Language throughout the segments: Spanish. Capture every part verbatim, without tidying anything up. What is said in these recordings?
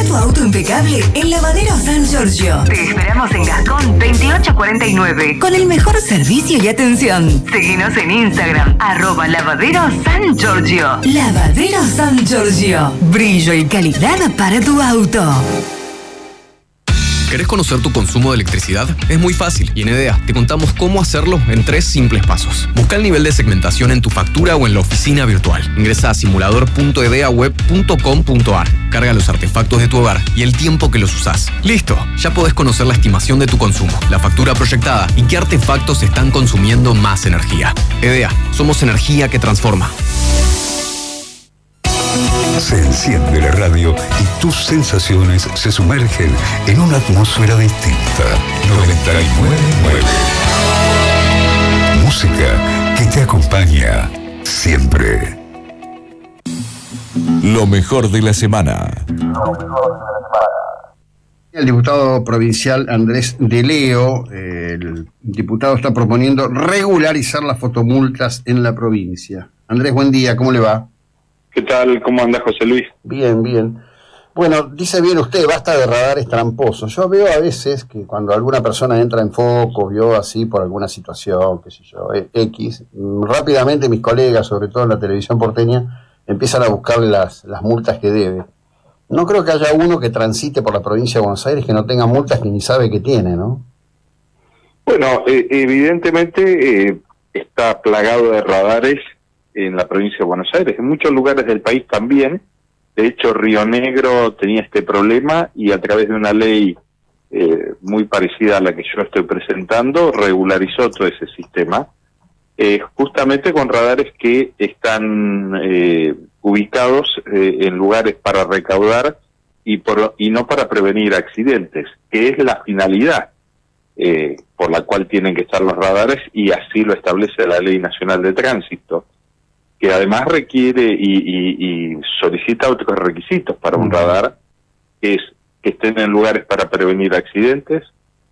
tu auto impecable en Lavadero San Giorgio. Te esperamos en Gascón veintiocho cuarenta y nueve con el mejor servicio y atención. Seguinos en Instagram, arroba Lavadero San Giorgio. Lavadero San Giorgio. Brillo y calidad para tu auto. ¿Querés conocer tu consumo de electricidad? Es muy fácil y en EDEA te contamos cómo hacerlo en tres simples pasos. Busca el nivel de segmentación en tu factura o en la oficina virtual. Ingresa a simulador punto edeaweb punto com punto ar. Carga los artefactos de tu hogar y el tiempo que los usás. ¡Listo! Ya podés conocer la estimación de tu consumo, la factura proyectada y qué artefactos están consumiendo más energía. EDEA, somos energía que transforma. Se enciende la radio y tus sensaciones se sumergen en una atmósfera distinta. noventa y nueve punto nueve. Música que te acompaña siempre. Lo mejor de la semana. El diputado provincial Andrés de Leo, eh, el diputado está proponiendo regularizar las fotomultas en la provincia. Andrés, buen día, ¿cómo le va? ¿Qué tal? ¿Cómo anda, José Luis? Bien, bien. Bueno, dice bien usted, basta de radares tramposos. Yo veo a veces que cuando alguna persona entra en foco, vio así por alguna situación, qué sé yo, X, rápidamente mis colegas, sobre todo en la televisión porteña, empiezan a buscarle las, las multas que debe. No creo que haya uno que transite por la provincia de Buenos Aires que no tenga multas que ni sabe que tiene, ¿no? Bueno, eh, evidentemente eh, está plagado de radares en la provincia de Buenos Aires, en muchos lugares del país también. De hecho, Río Negro tenía este problema y a través de una ley eh, muy parecida a la que yo estoy presentando, regularizó todo ese sistema, eh, justamente con radares que están eh, ubicados eh, en lugares para recaudar y, por, y no para prevenir accidentes, que es la finalidad eh, por la cual tienen que estar los radares, y así lo establece la Ley Nacional de Tránsito, que además requiere y, y, y solicita otros requisitos para un radar, que es que estén en lugares para prevenir accidentes,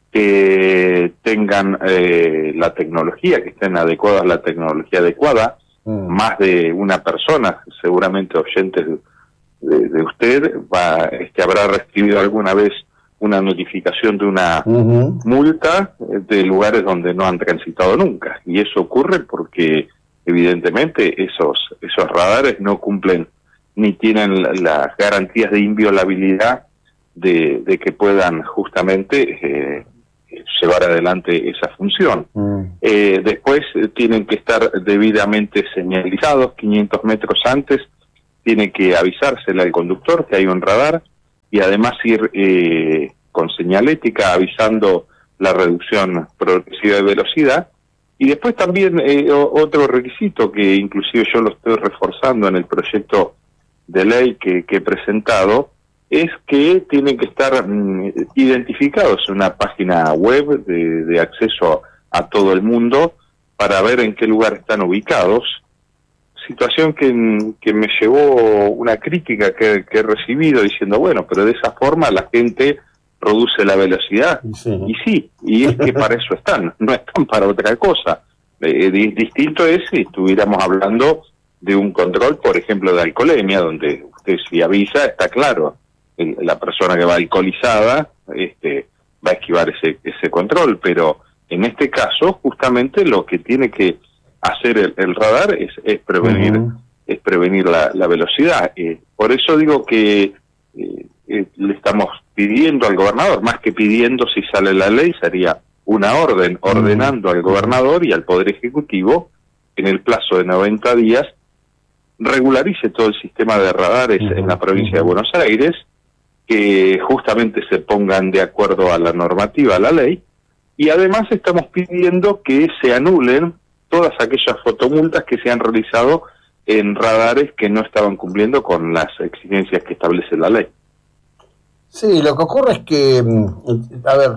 que tengan eh, la tecnología, que estén adecuadas a la tecnología adecuada, mm. más de una persona, seguramente oyentes de, de usted, va, este, habrá recibido alguna vez una notificación de una uh-huh. multa de lugares donde no han transitado nunca, y eso ocurre porque evidentemente esos esos radares no cumplen ni tienen la, las garantías de inviolabilidad de, de que puedan justamente eh, llevar adelante esa función. Mm. Eh, después eh, tienen que estar debidamente señalizados, quinientos metros antes tiene que avisársele al conductor que hay un radar, y además ir eh, con señalética avisando la reducción progresiva de velocidad. Y después también eh, otro requisito que inclusive yo lo estoy reforzando en el proyecto de ley que, que he presentado, es que tienen que estar mm, identificados en una página web de, de acceso a, a todo el mundo para ver en qué lugar están ubicados. Situación que, que me llevó una crítica que, que he recibido diciendo, bueno, pero de esa forma la gente produce la velocidad. Sí. Y sí, y es que para eso están, no están para otra cosa. Eh, distinto es si estuviéramos hablando de un control, por ejemplo, de alcoholemia, donde usted si avisa, está claro, el, la persona que va alcoholizada este, va a esquivar ese, ese control, pero en este caso, justamente lo que tiene que hacer el, el radar es, es prevenir uh-huh. es prevenir la, la velocidad. Eh, por eso digo que eh, eh, le estamos pidiendo al gobernador, más que pidiendo si sale la ley, sería una orden, ordenando al gobernador y al Poder Ejecutivo, en el plazo de noventa días, regularice todo el sistema de radares uh-huh. en la provincia de Buenos Aires, que justamente se pongan de acuerdo a la normativa, a la ley, y además estamos pidiendo que se anulen todas aquellas fotomultas que se han realizado en radares que no estaban cumpliendo con las exigencias que establece la ley. Sí, lo que ocurre es que, a ver,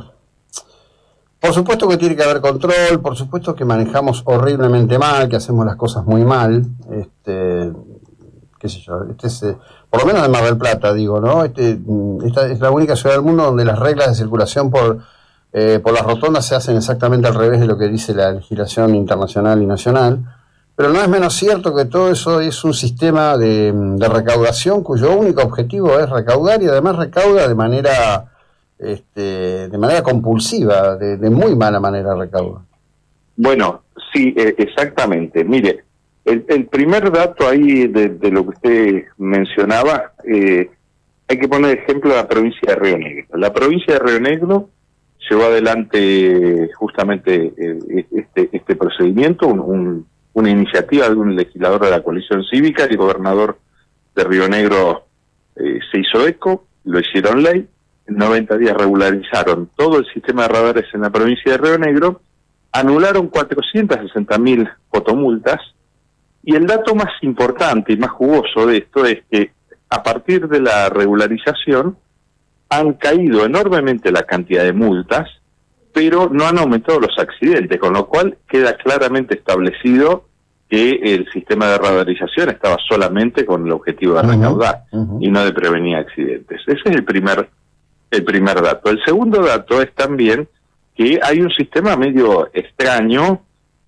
por supuesto que tiene que haber control, por supuesto que manejamos horriblemente mal, que hacemos las cosas muy mal, este, qué sé yo, este es, por lo menos en Mar del Plata, digo, ¿no? Este, esta es la única ciudad del mundo donde las reglas de circulación por Eh, por las rotondas se hacen exactamente al revés de lo que dice la legislación internacional y nacional. Pero no es menos cierto que todo eso es un sistema de, de recaudación cuyo único objetivo es recaudar y además recauda de manera este, de manera compulsiva, de, de muy mala manera recauda. Bueno, sí, eh, exactamente. Mire, el, el primer dato ahí de, de lo que usted mencionaba, eh, hay que poner ejemplo la provincia de Río Negro. La provincia de Río Negro llevó adelante justamente eh, este, este procedimiento, un, un, una iniciativa de un legislador de la coalición cívica, el gobernador de Río Negro eh, se hizo eco, lo hicieron ley, en noventa días regularizaron todo el sistema de radares en la provincia de Río Negro, anularon cuatrocientas sesenta mil fotomultas, y el dato más importante y más jugoso de esto es que a partir de la regularización han caído enormemente la cantidad de multas, pero no han aumentado los accidentes, con lo cual queda claramente establecido que el sistema de radarización estaba solamente con el objetivo de recaudar uh-huh, uh-huh. y no de prevenir accidentes. Ese es el primer, el primer dato. El segundo dato es también que hay un sistema medio extraño,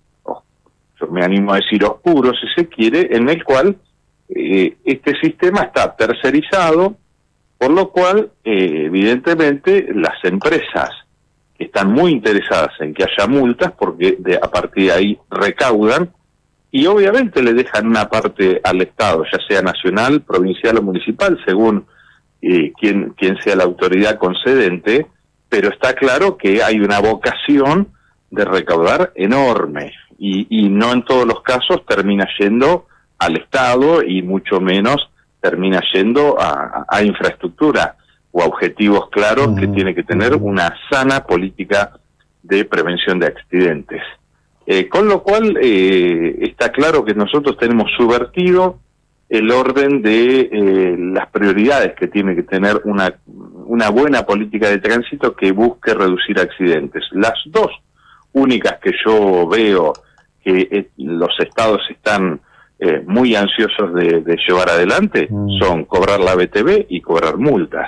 yo me animo a decir oscuro si se quiere, en el cual eh, este sistema está tercerizado, por lo cual eh, evidentemente las empresas que están muy interesadas en que haya multas, porque de, a partir de ahí recaudan, y obviamente le dejan una parte al Estado, ya sea nacional, provincial o municipal, según eh, quien, quien sea la autoridad concedente, pero está claro que hay una vocación de recaudar enorme, y, y no en todos los casos termina yendo al Estado, y mucho menos termina yendo a, a infraestructura o a objetivos claros uh-huh. que tiene que tener una sana política de prevención de accidentes. Eh, con lo cual eh, está claro que nosotros tenemos subvertido el orden de eh, las prioridades que tiene que tener una, una buena política de tránsito que busque reducir accidentes. Las dos únicas que yo veo que eh, los estados están eh, muy ansiosos de, de llevar adelante mm. son cobrar la B T V y cobrar multas.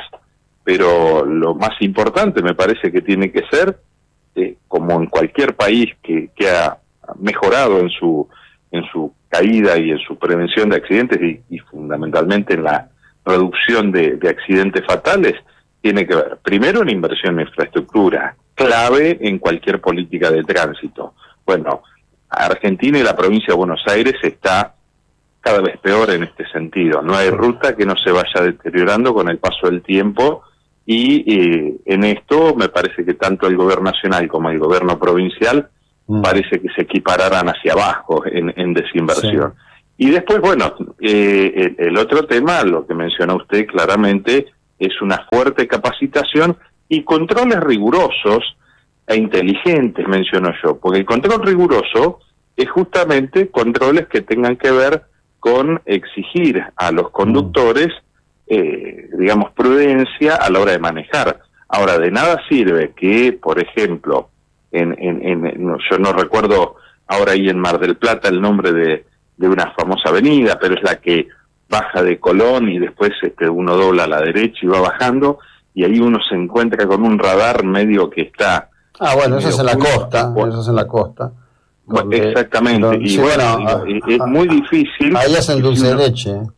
Pero lo más importante me parece que tiene que ser, eh, como en cualquier país que, que ha mejorado en su en su caída y en su prevención de accidentes y, y fundamentalmente en la reducción de, de accidentes fatales, tiene que ver primero en inversión en infraestructura, clave en cualquier política de tránsito. Bueno, Argentina y la provincia de Buenos Aires está cada vez peor en este sentido. No hay ruta que no se vaya deteriorando con el paso del tiempo, y eh, en esto me parece que tanto el gobierno nacional como el gobierno provincial mm. parece que se equipararán hacia abajo en, en desinversión. Sí. Y después, bueno, eh, el, el otro tema, lo que mencionó usted claramente, es una fuerte capacitación y controles rigurosos e inteligentes, menciono yo, porque el control riguroso es justamente controles que tengan que ver con exigir a los conductores mm. Eh, digamos, prudencia a la hora de manejar. Ahora, de nada sirve que, por ejemplo, en, en, en no, yo no recuerdo ahora ahí en Mar del Plata el nombre de, de una famosa avenida, pero es la que baja de Colón y después este, uno dobla a la derecha y va bajando, y ahí uno se encuentra con un radar medio que está... Ah, bueno, eso es en la costa, bueno, eso es en la costa. Bueno, exactamente, donde, y sí, bueno, bueno digo, a, es a, muy difícil... Ahí hacen dulce de leche, ¿eh?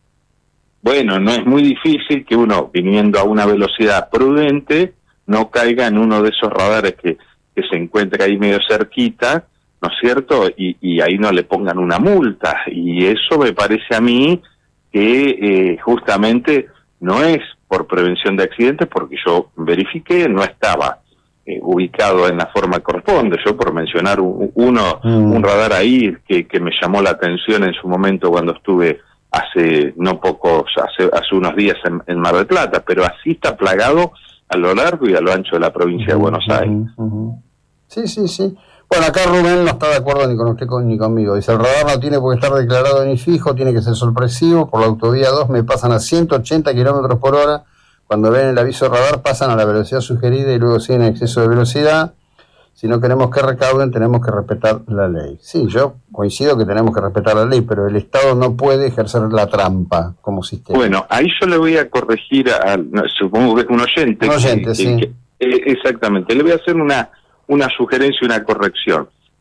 Bueno, no es muy difícil que uno, viniendo a una velocidad prudente, no caiga en uno de esos radares que, que se encuentra ahí medio cerquita, ¿no es cierto? Y, y ahí no le pongan una multa. Y eso me parece a mí que eh, justamente no es por prevención de accidentes, porque yo verifiqué, no estaba eh, ubicado en la forma que corresponde. Yo, por mencionar un, uno, mm. un radar ahí que, que me llamó la atención en su momento cuando estuve hace no pocos, hace, hace unos días en, en Mar del Plata, pero así está plagado a lo largo y a lo ancho de la provincia uh-huh, de Buenos Aires. Uh-huh, uh-huh. Sí, sí, sí. Bueno, acá Rubén no está de acuerdo ni con usted ni conmigo. Dice, el radar no tiene por qué estar declarado ni fijo, tiene que ser sorpresivo. Por la autovía dos me pasan a ciento ochenta kilómetros por hora. Cuando ven el aviso de radar pasan a la velocidad sugerida y luego siguen en exceso de velocidad. Si no queremos que recauden, tenemos que respetar la ley. Sí, yo coincido que tenemos que respetar la ley, pero el Estado no puede ejercer la trampa como sistema. Bueno, ahí yo le voy a corregir a, no, supongo que es un oyente. Un oyente, que, sí. Que, eh, exactamente, le voy a hacer una, una sugerencia y una corrección.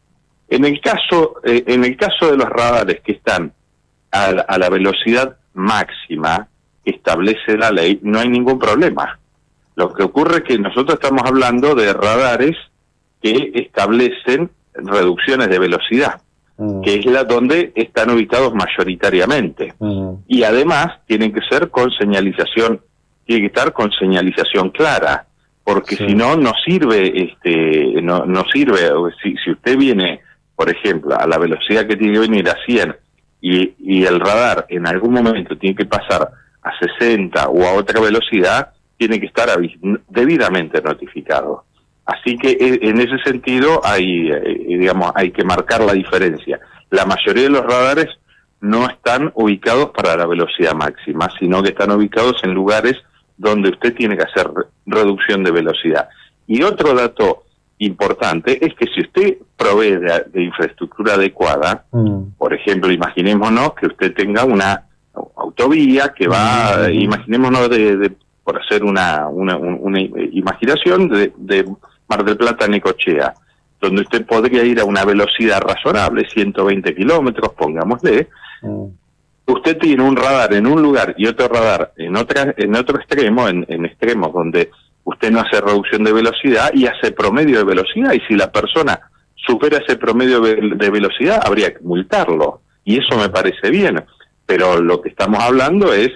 En el caso, eh, en el caso de los radares que están a la, a la velocidad máxima que establece la ley, no hay ningún problema. Lo que ocurre es que nosotros estamos hablando de radares que establecen reducciones de velocidad, mm. que es la donde están ubicados mayoritariamente. Mm. Y además tienen que ser con señalización, tiene que estar con señalización clara, porque sí. si no, no sirve, este, no, no sirve, si, si usted viene, por ejemplo, a la velocidad que tiene que venir a cien, y, y el radar en algún momento tiene que pasar a sesenta o a otra velocidad, tiene que estar debidamente notificado. Así que en ese sentido hay, digamos, hay que marcar la diferencia. La mayoría de los radares no están ubicados para la velocidad máxima, sino que están ubicados en lugares donde usted tiene que hacer reducción de velocidad. Y otro dato importante es que si usted provee de, de infraestructura adecuada, mm. por ejemplo, imaginémonos que usted tenga una autovía que va, mm. imaginémonos de, de por hacer una, una, una imaginación de, de Mar del Plata a Necochea, donde usted podría ir a una velocidad razonable, ciento veinte kilómetros, pongámosle. Mm. Usted tiene un radar en un lugar y otro radar en otra, en otro extremo, en, en extremos donde usted no hace reducción de velocidad y hace promedio de velocidad, y si la persona supera ese promedio de velocidad, habría que multarlo, y eso me parece bien. Pero lo que estamos hablando es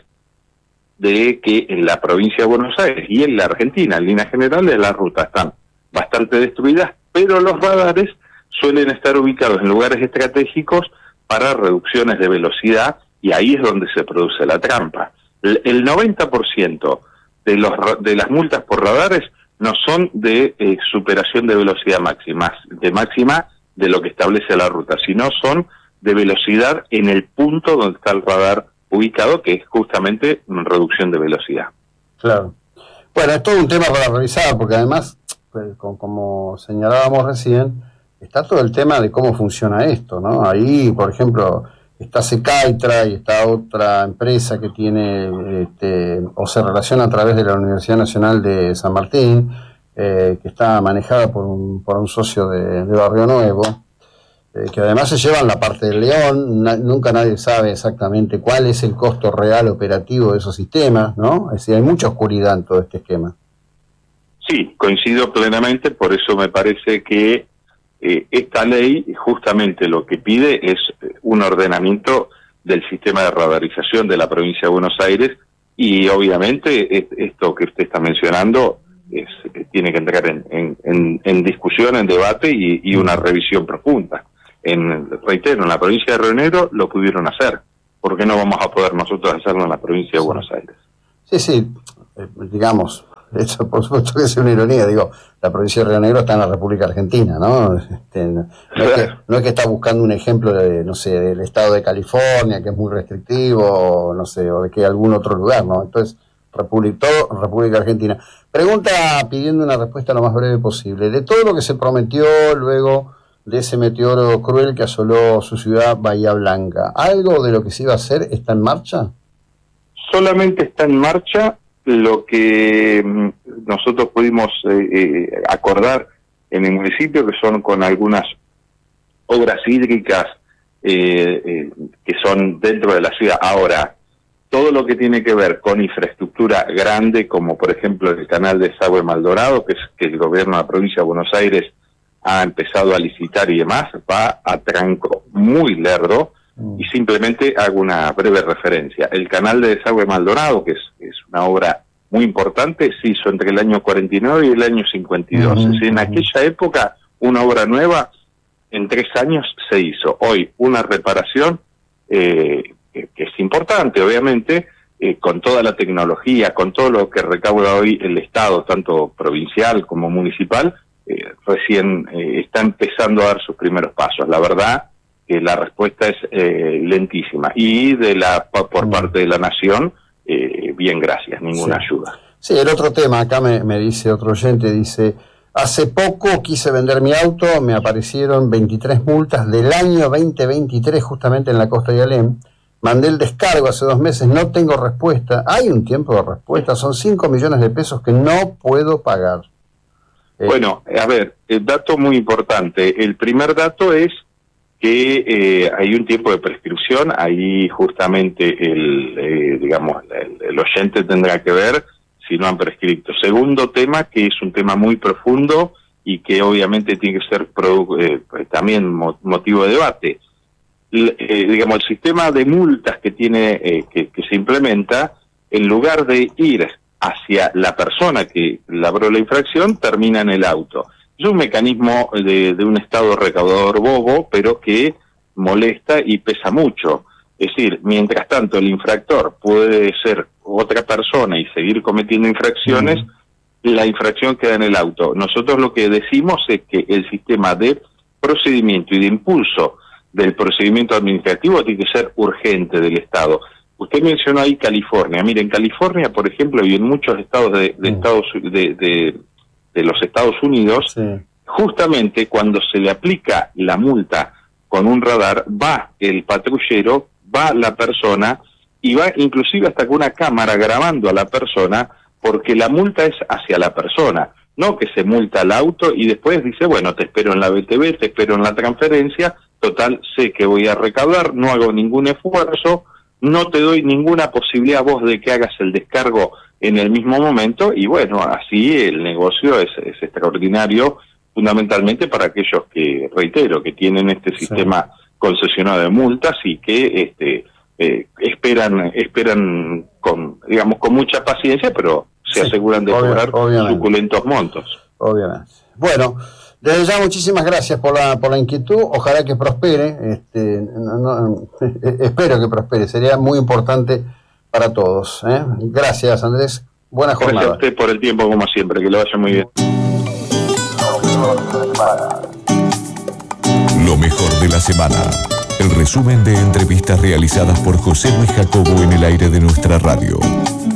de que en la provincia de Buenos Aires y en la Argentina, en líneas generales, las rutas están bastante destruidas, pero los radares suelen estar ubicados en lugares estratégicos para reducciones de velocidad, y ahí es donde se produce la trampa. El noventa por ciento de, los, de las multas por radares no son de eh, superación de velocidad máxima, de máxima de lo que establece la ruta, sino son de velocidad en el punto donde está el radar ubicado, que es justamente una reducción de velocidad. Claro. Bueno, es todo un tema para revisar, porque además, pues, como señalábamos recién, está todo el tema de cómo funciona esto, ¿no? Ahí, por ejemplo, está Secaitra y está otra empresa que tiene, este, o se relaciona a través de la Universidad Nacional de San Martín, eh, que está manejada por un, por un socio de, de Barrio Nuevo, eh, que además se llevan la parte del León. Na, nunca nadie sabe exactamente cuál es el costo real operativo de esos sistemas, ¿no? Es decir, hay mucha oscuridad en todo este esquema. Sí, coincido plenamente, por eso me parece que Eh, esta ley justamente lo que pide es un ordenamiento del sistema de radarización de la provincia de Buenos Aires, y obviamente es, esto que usted está mencionando es, tiene que entrar en, en, en, en discusión, en debate y, y una revisión profunda. En, reitero, en la provincia de Río Negro lo pudieron hacer, ¿por qué no vamos a poder nosotros hacerlo en la provincia de Buenos Aires? Sí, sí, eh, digamos, eso por supuesto que es una ironía, digo, la provincia de Río Negro está en la República Argentina, ¿no? Este, no, no, es que, no es que está buscando un ejemplo de, no sé, del estado de California, que es muy restrictivo, no sé, o de que algún otro lugar, ¿no? Entonces, República, todo República Argentina. Pregunta pidiendo una respuesta lo más breve posible. De todo lo que se prometió luego de ese meteoro cruel que asoló su ciudad, Bahía Blanca, ¿algo de lo que se iba a hacer está en marcha? Solamente está en marcha lo que nosotros pudimos eh, eh, acordar en el municipio, que son con algunas obras hídricas eh, eh, que son dentro de la ciudad. Ahora, todo lo que tiene que ver con infraestructura grande, como por ejemplo el canal de Desagüe Maldorado, que es que el gobierno de la provincia de Buenos Aires ha empezado a licitar y demás, va a tranco muy lerdo. Y simplemente hago una breve referencia. El canal de Desagüe Maldorado, que es, es una obra muy importante, se hizo entre el año cuarenta y nueve y el año cincuenta y dos. Uh-huh. Es decir, en aquella época, una obra nueva, en tres años se hizo. Hoy, una reparación, eh, que, que es importante, obviamente, eh, con toda la tecnología, con todo lo que recauda hoy el Estado, tanto provincial como municipal, eh, recién eh, está empezando a dar sus primeros pasos. La verdad, la respuesta es eh, lentísima, y de la por parte de la nación, eh, bien, gracias, ninguna sí. ayuda. Sí, el otro tema, acá me, me dice otro oyente, dice, hace poco quise vender mi auto, me aparecieron veintitrés multas del año veinte veintitrés justamente en la costa de Alem, mandé el descargo hace dos meses, no tengo respuesta, hay un tiempo de respuesta, son cinco millones de pesos que no puedo pagar. Eh, bueno, a ver, el dato muy importante. El primer dato es que eh, hay un tiempo de prescripción, ahí justamente el, eh, digamos, el, el oyente tendrá que ver si no han prescrito. Segundo tema, que es un tema muy profundo y que obviamente tiene que ser produ- eh, también mo- motivo de debate. L- eh, digamos, el sistema de multas que tiene, eh, que, que se implementa, en lugar de ir hacia la persona que labró la infracción, termina en el auto. Es un mecanismo de, de un Estado recaudador bobo, pero que molesta y pesa mucho. Es decir, mientras tanto el infractor puede ser otra persona y seguir cometiendo infracciones, uh-huh. la infracción queda en el auto. Nosotros lo que decimos es que el sistema de procedimiento y de impulso del procedimiento administrativo tiene que ser urgente del Estado. Usted mencionó ahí California. Mire, en California, por ejemplo, y en muchos estados de, de, uh-huh. Estados, de, de de los Estados Unidos, sí. justamente cuando se le aplica la multa con un radar, va el patrullero, va la persona, y va inclusive hasta con una cámara grabando a la persona, porque la multa es hacia la persona, no que se multa al auto y después dice, bueno, te espero en la B T V, te espero en la transferencia, total, sé que voy a recaudar, no hago ningún esfuerzo, no te doy ninguna posibilidad a vos de que hagas el descargo en el mismo momento, y bueno, así el negocio es, es extraordinario, fundamentalmente para aquellos que, reitero, que tienen este sistema sí. concesionado de multas y que este eh, esperan esperan con, digamos, con mucha paciencia, pero se sí, aseguran de cobrar suculentos montos. Obviamente. Bueno, desde ya muchísimas gracias por la por la inquietud, ojalá que prospere, este, no, no, espero que prospere, sería muy importante para todos, ¿eh? Gracias, Andrés. Buena jornada. Gracias a usted por el tiempo, como siempre. Que lo vaya muy bien. Lo mejor de la semana. El resumen de entrevistas realizadas por José Luis Jacobo en el aire de nuestra radio.